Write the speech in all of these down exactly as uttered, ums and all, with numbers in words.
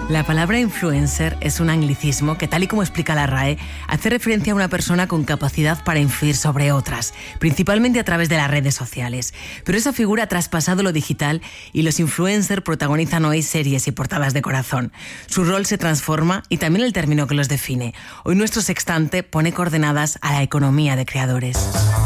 La palabra influencer es un anglicismo que, tal y como explica la R A E, hace referencia a una persona con capacidad para influir sobre otras, principalmente a través de las redes sociales. Pero esa figura ha traspasado lo digital y los influencers protagonizan hoy series y portadas de corazón. Su rol se transforma y también el término que los define. Hoy nuestro sextante pone coordenadas a la economía de creadores.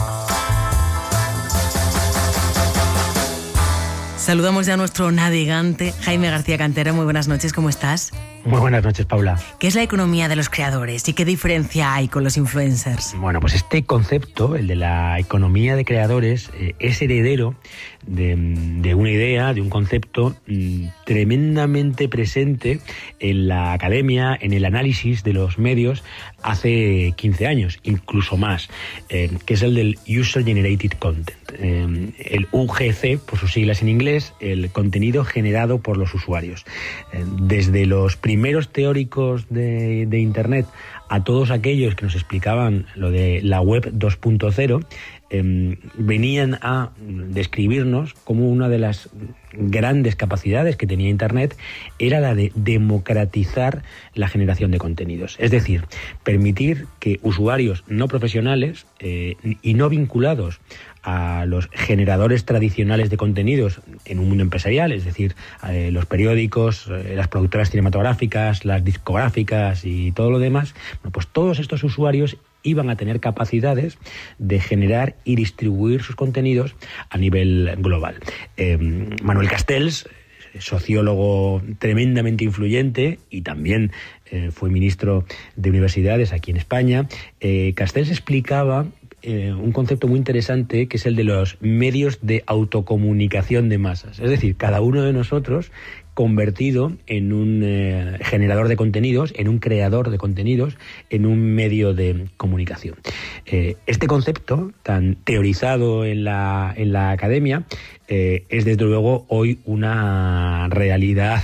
Saludamos ya a nuestro navegante, Jaime García Cantero. Muy buenas noches, ¿cómo estás? Muy buenas noches, Paula. ¿Qué es la economía de los creadores y qué diferencia hay con los influencers? Bueno, pues este concepto, el de la economía de creadores, eh, es heredero de, de una idea, de un concepto mmm, tremendamente presente en la academia, en el análisis de los medios hace quince años, incluso más, eh, que es el del User Generated Content. Eh, el U G C, por sus siglas en inglés, el contenido generado por los usuarios. Eh, desde los primeros teóricos de, de Internet a todos aquellos que nos explicaban lo de la web dos punto cero, eh, venían a describirnos como una de las grandes capacidades que tenía Internet era la de democratizar la generación de contenidos. Es decir, permitir que usuarios no profesionales eh, y no vinculados a los generadores tradicionales de contenidos en un mundo empresarial, es decir, eh, los periódicos, eh, las productoras cinematográficas, las discográficas y todo lo demás, bueno, pues todos estos usuarios iban a tener capacidades de generar y distribuir sus contenidos a nivel global. Eh, Manuel Castells, sociólogo tremendamente influyente y también eh, fue ministro de Universidades aquí en España, eh, Castells explicaba Eh, un concepto muy interesante que es el de los medios de autocomunicación de masas. Es decir, cada uno de nosotros convertido en un eh, generador de contenidos, en un creador de contenidos, en un medio de comunicación. Eh, este concepto, tan teorizado en la, en la academia, eh, es desde luego hoy una realidad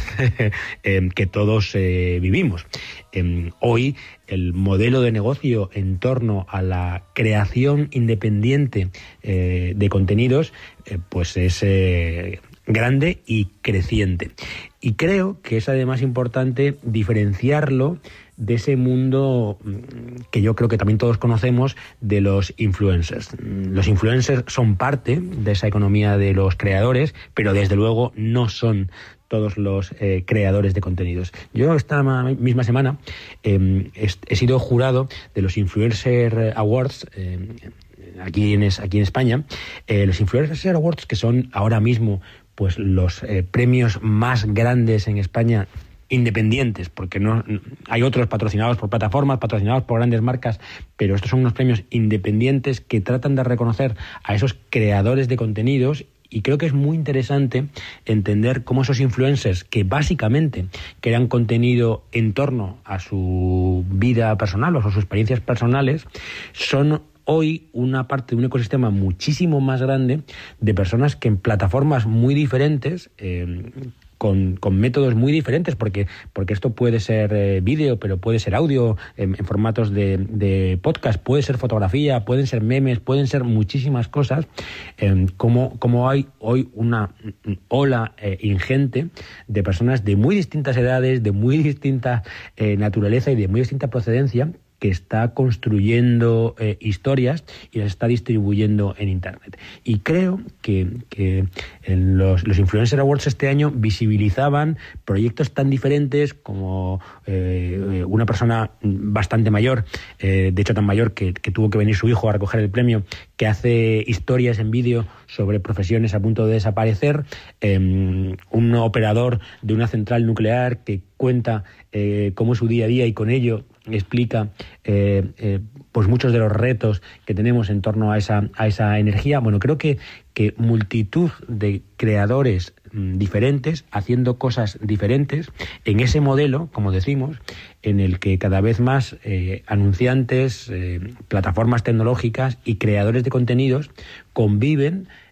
eh, que todos eh, vivimos. Eh, hoy el modelo de negocio en torno a la creación independiente eh, de contenidos eh, pues es eh, grande y creciente. Y creo que es además importante diferenciarlo de ese mundo que yo creo que también todos conocemos de los influencers. Los influencers son parte de esa economía de los creadores, pero desde luego no son todos los eh, creadores de contenidos. Yo esta misma semana eh, he, he sido jurado de los Influencer Awards eh, aquí, en, aquí en España. Eh, los Influencer Awards, que son ahora mismo pues los eh, premios más grandes en España, independientes, porque no hay otros patrocinados por plataformas, patrocinados por grandes marcas, pero estos son unos premios independientes que tratan de reconocer a esos creadores de contenidos. Y creo que es muy interesante entender cómo esos influencers que básicamente crean contenido en torno a su vida personal o a sus experiencias personales son hoy una parte de un ecosistema muchísimo más grande de personas que en plataformas muy diferentes, eh, Con, con métodos muy diferentes, porque, porque esto puede ser eh, vídeo, pero puede ser audio en, en formatos de, de podcast, puede ser fotografía, pueden ser memes, pueden ser muchísimas cosas, eh, como, como hay hoy una ola eh, ingente de personas de muy distintas edades, de muy distinta eh, naturaleza y de muy distinta procedencia, que está construyendo eh, historias y las está distribuyendo en Internet. Y creo que, que en los, los Influencer Awards este año visibilizaban proyectos tan diferentes como eh, una persona bastante mayor, eh, de hecho tan mayor que, que tuvo que venir su hijo a recoger el premio, que hace historias en vídeo sobre profesiones a punto de desaparecer, eh, un operador de una central nuclear que cuenta eh, cómo es su día a día y con ello explica eh, eh, pues muchos de los retos que tenemos en torno a esa, a esa energía. Bueno, creo que, que multitud de creadores mmm, diferentes, haciendo cosas diferentes, en ese modelo, como decimos, en el que cada vez más eh, anunciantes, eh, plataformas tecnológicas y creadores de contenidos conviven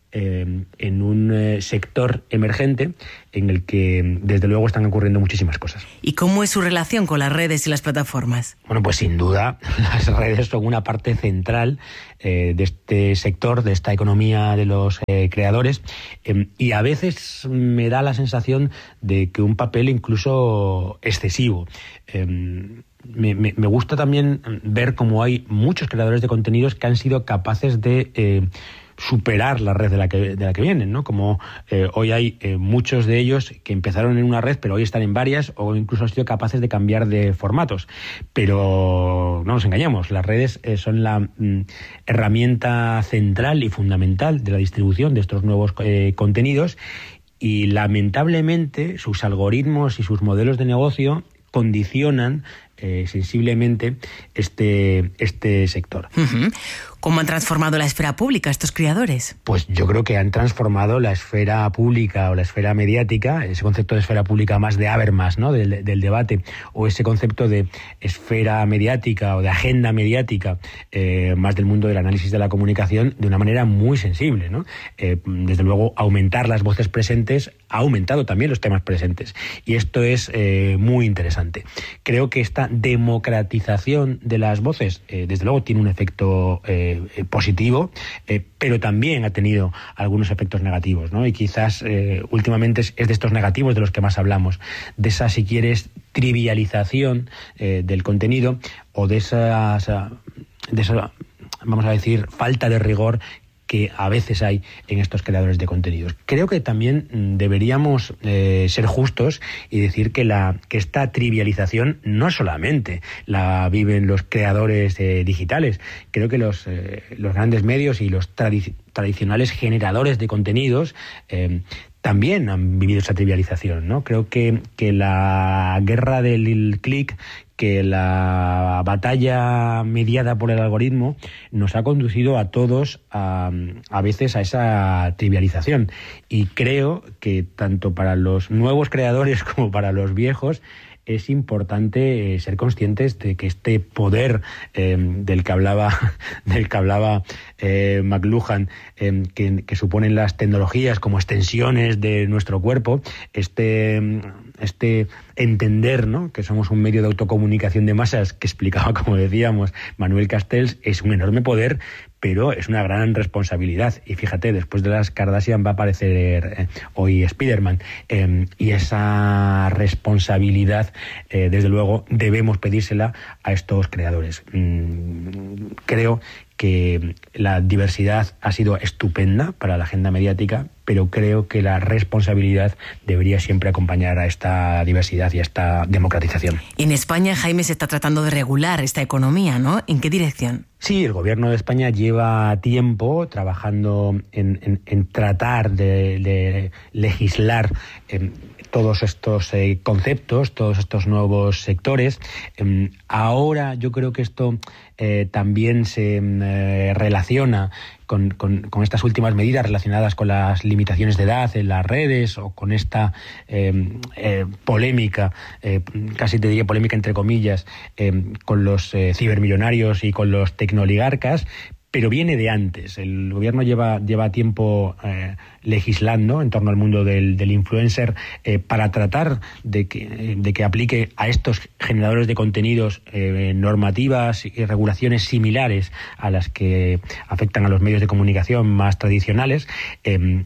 eh, en un eh, sector emergente en el que, desde luego, están ocurriendo muchísimas cosas. ¿Y cómo es su relación con las redes y las plataformas? Bueno, pues sin duda, las redes son una parte central eh, de este sector, de esta economía de los eh, creadores, eh, y a veces me da la sensación de que un papel incluso excesivo. Eh, Me, me, me gusta también ver cómo hay muchos creadores de contenidos que han sido capaces de eh, superar la red de la que, de la que vienen, ¿no? Como eh, hoy hay eh, muchos de ellos que empezaron en una red, pero hoy están en varias, o incluso han sido capaces de cambiar de formatos. Pero no nos engañemos, las redes eh, son la mm, herramienta central y fundamental de la distribución de estos nuevos eh, contenidos, y lamentablemente sus algoritmos y sus modelos de negocio condicionan eh, sensiblemente este, este sector. Uh-huh. ¿Cómo han transformado la esfera pública estos creadores? Pues yo creo que han transformado la esfera pública o la esfera mediática, ese concepto de esfera pública más de Habermas, ¿no? del, del debate, o ese concepto de esfera mediática o de agenda mediática eh, más del mundo del análisis de la comunicación, de una manera muy sensible, ¿no? Eh, desde luego, aumentar las voces presentes ha aumentado también los temas presentes, y esto es eh, muy interesante. Creo que esta democratización de las voces, eh, desde luego, tiene un efecto eh, Eh, positivo, eh, pero también ha tenido algunos efectos negativos, ¿no? Y quizás eh, últimamente es, es de estos negativos de los que más hablamos, de esa, si quieres, trivialización eh, del contenido, o de esa, de esa, vamos a decir, falta de rigor que a veces hay en estos creadores de contenidos. Creo que también deberíamos eh, ser justos y decir que la que esta trivialización no solamente la viven los creadores eh, digitales. Creo que los, eh, los grandes medios y los tradi- tradicionales generadores de contenidos eh, también han vivido esa trivialización, ¿no? Creo que, que la guerra del clic, que la batalla mediada por el algoritmo nos ha conducido a todos a, a veces a esa trivialización. Y creo que tanto para los nuevos creadores como para los viejos es importante eh, ser conscientes de que este poder eh, del que hablaba del que hablaba eh, McLuhan, eh, que, que suponen las tecnologías como extensiones de nuestro cuerpo, este este entender, ¿no?, que somos un medio de autocomunicación de masas, que explicaba, como decíamos, Manuel Castells, es un enorme poder, pero es una gran responsabilidad. Y fíjate, después de las Kardashian va a aparecer eh, hoy Spiderman, eh, y esa responsabilidad, eh, desde luego, debemos pedírsela a estos creadores. Mm, creo que la diversidad ha sido estupenda para la agenda mediática, pero creo que la responsabilidad debería siempre acompañar a esta diversidad y a esta democratización. Y en España, Jaime, se está tratando de regular esta economía, ¿no? ¿En qué dirección? Sí, el Gobierno de España lleva tiempo trabajando en, en, en tratar de, de legislar eh, todos estos eh, conceptos, todos estos nuevos sectores. Eh, ahora yo creo que esto eh, también se eh, relaciona Con, con, con estas últimas medidas relacionadas con las limitaciones de edad en las redes, o con esta eh, eh, polémica, eh, casi te diría polémica entre comillas, eh, con los eh, cibermillonarios y con los tecnoligarcas, pero viene de antes. El gobierno lleva, lleva tiempo eh, legislando en torno al mundo del, del influencer eh, para tratar de que, de que aplique a estos generadores de contenidos eh, normativas y regulaciones similares a las que afectan a los medios de comunicación más tradicionales. Eh,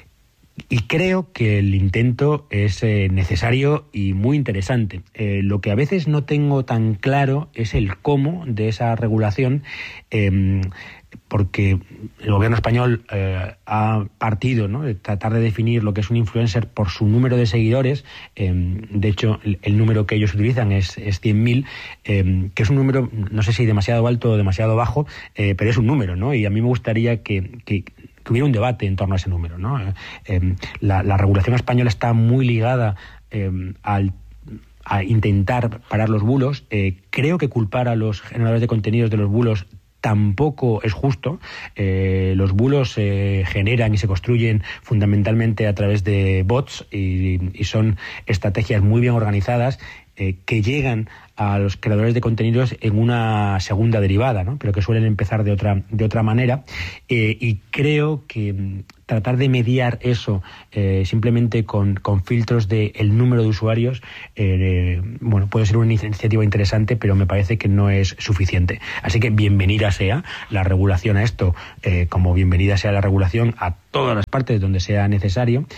Y creo que el intento es eh, necesario y muy interesante. Eh, lo que a veces no tengo tan claro es el cómo de esa regulación, eh, porque el gobierno español eh, ha partido, ¿no?, de tratar de definir lo que es un influencer por su número de seguidores. Eh, de hecho, el, el número que ellos utilizan es, es cien mil, eh, que es un número, no sé si demasiado alto o demasiado bajo, eh, pero es un número, ¿no? Y a mí me gustaría que... que que hubiera un debate en torno a ese número, ¿no? Eh, la, la regulación española está muy ligada eh, al, a intentar parar los bulos. Eh, creo que culpar a los generadores de contenidos de los bulos tampoco es justo. Eh, los bulos se eh, generan y se construyen fundamentalmente a través de bots, y, y son estrategias muy bien organizadas eh, que llegan a los creadores de contenidos en una segunda derivada, ¿no?, pero que suelen empezar de otra, de otra manera. Eh, y creo que tratar de mediar eso eh, simplemente con, con filtros del número de usuarios, eh, bueno, puede ser una iniciativa interesante, pero me parece que no es suficiente. Así que bienvenida sea la regulación a esto, eh, como bienvenida sea la regulación a todas las partes donde sea necesario,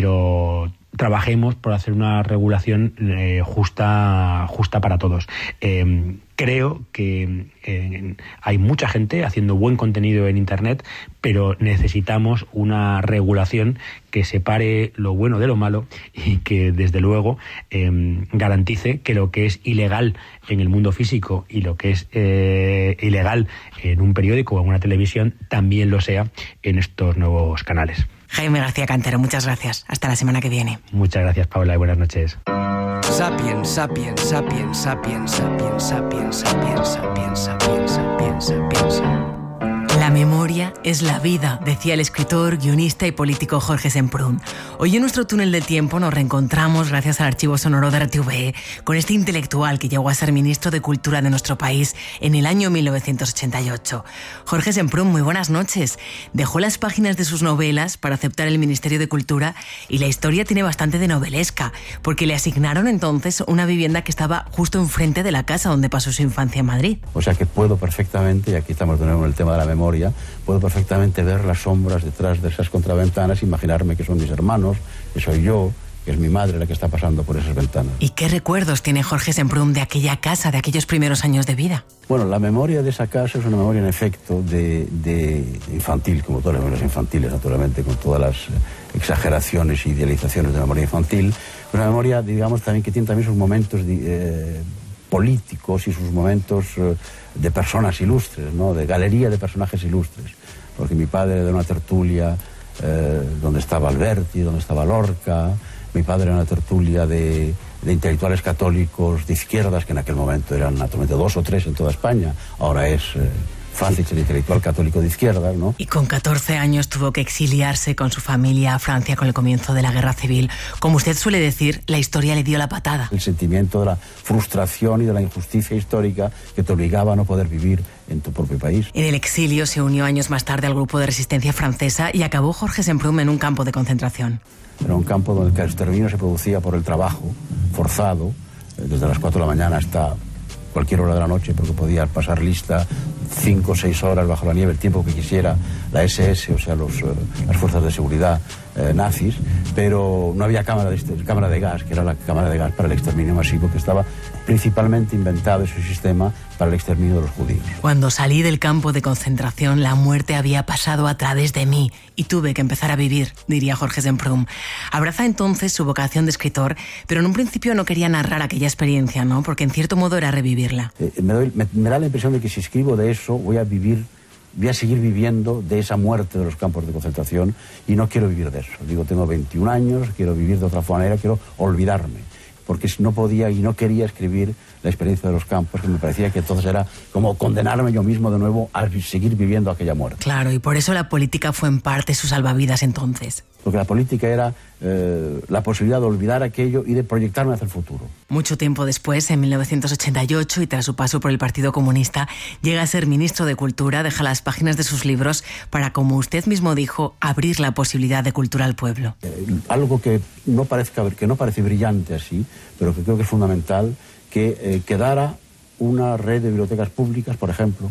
pero trabajemos por hacer una regulación eh, justa, justa para todos. Eh, creo que eh, hay mucha gente haciendo buen contenido en Internet, pero necesitamos una regulación que separe lo bueno de lo malo y que, desde luego, eh, garantice que lo que es ilegal en el mundo físico y lo que es eh, ilegal en un periódico o en una televisión también lo sea en estos nuevos canales. Jaime García Cantero, muchas gracias. Hasta la semana que viene. Muchas gracias, Paula, y buenas noches. Sapiens, sapiens, sapiens, sapiens, sapiens, sapiens, sapiens, sapiens, sapiens, sapiens, sapiens. La memoria es la vida, decía el escritor, guionista y político Jorge Semprún. Hoy en nuestro túnel del tiempo nos reencontramos gracias al archivo sonoro de R T V E con este intelectual que llegó a ser ministro de Cultura de nuestro país en el año mil novecientos ochenta y ocho. Jorge Semprún, muy buenas noches. Dejó las páginas de sus novelas para aceptar el Ministerio de Cultura y la historia tiene bastante de novelesca, porque le asignaron entonces una vivienda que estaba justo enfrente de la casa donde pasó su infancia en Madrid. O sea que puedo perfectamente, y aquí estamos de nuevo en el tema de la memoria, puedo perfectamente ver las sombras detrás de esas contraventanas, imaginarme que son mis hermanos, que soy yo, que es mi madre la que está pasando por esas ventanas. ¿Y qué recuerdos tiene Jorge Semprún de aquella casa, de aquellos primeros años de vida? Bueno, la memoria de esa casa es una memoria en efecto de, de infantil, como todas las memorias infantiles, naturalmente, con todas las exageraciones e idealizaciones de la memoria infantil. Una memoria, digamos, también que tiene también sus momentos de, eh, políticos y sus momentos eh, de personas ilustres, ¿no? De galería de personajes ilustres. Porque mi padre era de una tertulia eh, donde estaba Alberti, donde estaba Lorca. Mi padre era una tertulia de, de intelectuales católicos de izquierdas, que en aquel momento eran naturalmente dos o tres en toda España. Ahora es eh, Francis, el intelectual católico de izquierdas, ¿no? Y con catorce años tuvo que exiliarse con su familia a Francia con el comienzo de la Guerra Civil. Como usted suele decir, la historia le dio la patada. El sentimiento de la frustración y de la injusticia histórica que te obligaba a no poder vivir en tu propio país. En el exilio se unió años más tarde al grupo de resistencia francesa y acabó Jorge Semprún en un campo de concentración. Era un campo donde el exterminio se producía por el trabajo forzado, desde las cuatro de la mañana hasta cualquier hora de la noche, porque podía pasar lista cinco o seis horas bajo la nieve, el tiempo que quisiera la ese ese, o sea, los, uh, las fuerzas de seguridad eh, nazis, pero no había cámara de, cámara de gas, que era la cámara de gas para el exterminio masivo, que estaba principalmente inventado ese sistema para el exterminio de los judíos. Cuando salí del campo de concentración, la muerte había pasado a través de mí y tuve que empezar a vivir, diría Jorge Semprún. Abraza entonces su vocación de escritor, pero en un principio no quería narrar aquella experiencia, ¿no? Porque en cierto modo era revivirla. Eh, me, doy, me, me da la impresión de que si escribo de eso, voy a vivir, voy a seguir viviendo de esa muerte de los campos de concentración, y no quiero vivir de eso. Digo, tengo veintiún años, quiero vivir de otra manera, quiero olvidarme, porque no podía y no quería escribir la experiencia de los campos, que me parecía que entonces era como condenarme yo mismo de nuevo a seguir viviendo aquella muerte. Claro, y por eso la política fue en parte su salvavidas entonces. Porque la política era eh, la posibilidad de olvidar aquello y de proyectarme hacia el futuro. Mucho tiempo después, en mil novecientos ochenta y ocho, y tras su paso por el Partido Comunista, llega a ser ministro de Cultura, deja las páginas de sus libros para, como usted mismo dijo, abrir la posibilidad de cultura al pueblo. Eh, algo que no, parezca, que no parece brillante así, pero que creo que es fundamental, que eh, quedara una red de bibliotecas públicas, por ejemplo,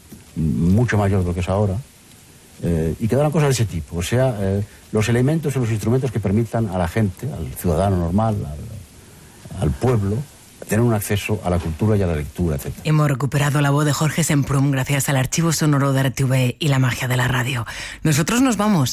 mucho mayor de lo que es ahora, eh, y quedaran cosas de ese tipo. O sea, eh, los elementos y los instrumentos que permitan a la gente, al ciudadano normal, al, al pueblo, tener un acceso a la cultura y a la lectura, etcétera. Hemos recuperado la voz de Jorge Semprún gracias al archivo sonoro de R T V E y la magia de la radio. Nosotros nos vamos.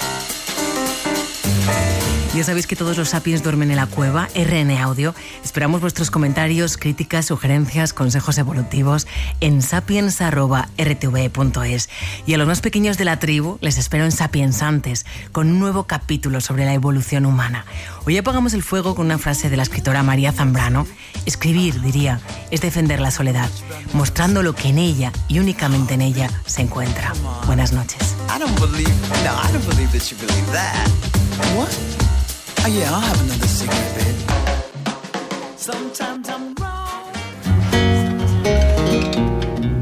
Ya sabéis que todos los Sapiens duermen en la cueva, R N Audio. Esperamos vuestros comentarios, críticas, sugerencias, consejos evolutivos en sapiens arroba r t v punto es. Y a los más pequeños de la tribu les espero en Sapiensantes, con un nuevo capítulo sobre la evolución humana. Hoy apagamos el fuego con una frase de la escritora María Zambrano. Escribir, diría, es defender la soledad, mostrando lo que en ella y únicamente en ella se encuentra. Buenas noches. I don't believe, no, I don't believe that you believe that. What? Oh yeah, I'll have another cigarette, babe. Sometimes I'm wrong.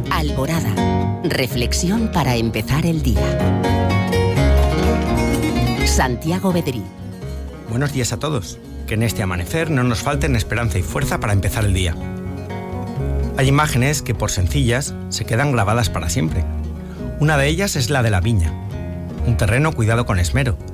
Alborada. Reflexión para empezar el día. Santiago Bedrí. Buenos días a todos. Que en este amanecer no nos falten esperanza y fuerza para empezar el día. Hay imágenes que, por sencillas, se quedan grabadas para siempre. Una de ellas es la de la viña. Un terreno cuidado con esmero,